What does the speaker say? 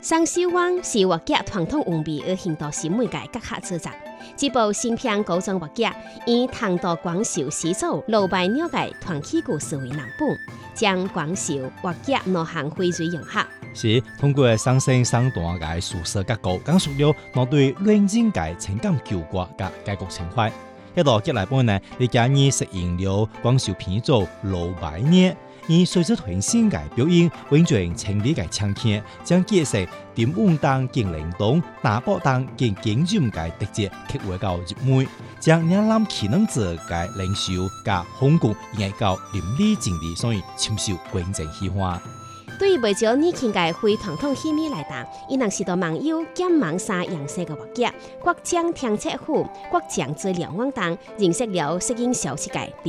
雙秀網是畫家傳統文味而行到新媒介結合製作。這部新片高中畫家以唐代廣繡始祖魯白鳥嘅傳奇故事為藍本，將廣繡畫家內涵薈萃融合。 是通過雙生雙段嘅敘事結構，講述了我對戀情嘅情感糾葛嘅解決情懷。一道結來本呢，你建議適應了廣繡片組魯白鳥。以隨着團線嘅表演，完全情理嘅呈現，將角色點運當見靈動，打波當見緊張嘅特質刻畫到入門，將兩男氣能者嘅領袖加風骨演到淋漓盡致，所以深受觀眾喜歡。 對於未少年輕嘅非傳統戲迷來講，伊能是到網友兼網沙樣式嘅畫家，國將聽冊虎，國將資料網當認識了適應小世界。